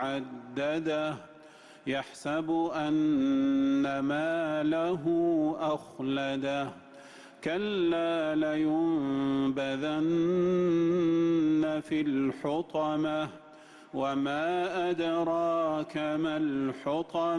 عدده يحسب أن ماله أخلده كلا لينبذن في الحطمة وما أدراك ما الحطمة